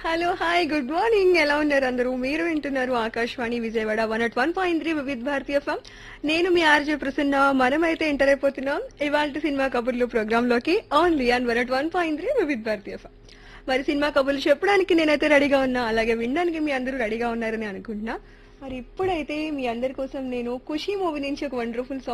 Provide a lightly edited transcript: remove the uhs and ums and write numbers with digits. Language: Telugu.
హలో హాయ్ గుడ్ మార్నింగ్ ఎలా ఉన్నారు అందరూ మీరు వింటున్నారు ఆకాశవాణి విజయవాడ 101.3 వివిధ భారతీయ ఎఫ్ఎం నేను మీ ఆర్జే ప్రసన్న మనమైతే ఎంటర్ అయిపోతున్నాం ఇవాళ సినిమా కబుర్లు ప్రోగ్రామ్ లోకి ఓన్లీ అండ్ 101.3 వివిధ భారతీయ ఎఫ్ఎం మరి సినిమా కబుర్లు చెప్పడానికి నేనైతే రెడీగా ఉన్నా అలాగే వినడానికి మీ అందరూ రెడీగా ఉన్నారని అనుకుంటున్నా మరి ఇప్పుడైతే మీ అందరి కోసం నేను ఖుషి మూవీ నుంచి ఒక వండర్ఫుల్